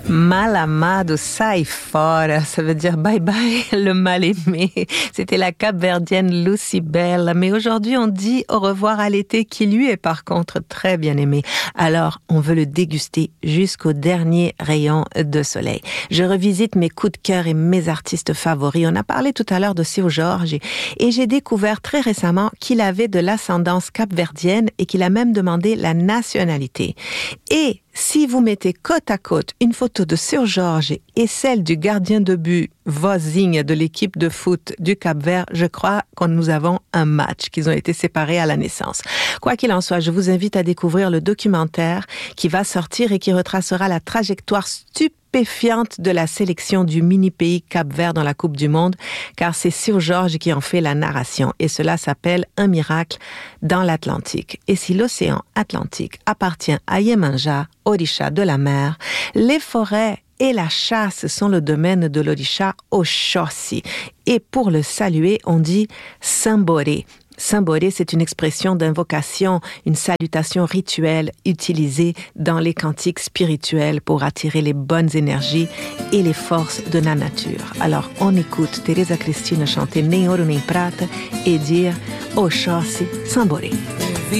Mal amado, sai fora, ça veut dire bye bye le mal aimé. C'était la Cap-Verdienne Lucy Bell. Mais aujourd'hui, on dit au revoir à l'été qui lui est par contre très bien aimé. Alors, on veut le déguster jusqu'au dernier rayon de soleil. Je revisite mes coups de cœur et mes artistes favoris. On a parlé tout à l'heure de Seu Jorge et j'ai découvert très récemment qu'il avait de l'ascendance cap-verdienne et qu'il a même demandé la nationalité. Et si vous mettez côte à côte une photo de Seu Jorge et celle du gardien de but voisin de l'équipe de foot du Cap-Vert, je crois que nous avons un match, qu'ils ont été séparés à la naissance. Quoi qu'il en soit, je vous invite à découvrir le documentaire qui va sortir et qui retracera la trajectoire stupéfiante de la sélection du mini-pays Cap-Vert dans la Coupe du Monde, car c'est Seu Jorge qui en fait la narration, et cela s'appelle Un miracle dans l'Atlantique. Et si l'océan Atlantique appartient à Yemanja, Orisha de la mer, les forêts et la chasse sont le domaine de l'Orisha Oshosi. Et pour le saluer, on dit Sambore. Sambore, c'est une expression d'invocation, une salutation rituelle utilisée dans les cantiques spirituels pour attirer les bonnes énergies et les forces de la nature. Alors, on écoute Teresa Cristina chanter Nem Ouro Nem Prata et dire Oshosi Sambore.